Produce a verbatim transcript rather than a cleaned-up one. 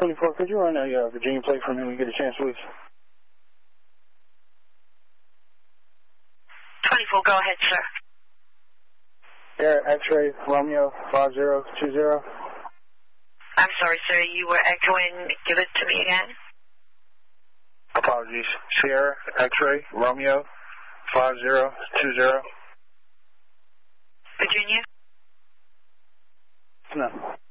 twenty-four, could you run a uh, Virginia plate for me when you get a chance, please? twenty-four, go ahead, sir. Air X-ray Romeo five zero two zero. I'm sorry, sir, you were echoing. Give it to me again. Apologies. Sierra X-ray Romeo five zero two zero. Virginia? No.